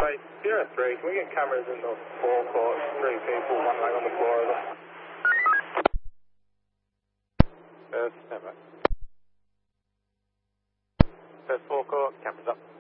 03, can we get cameras in the forecourt? 3 people, 1 leg on the floor, over. Stand by. First forecourt, cameras up.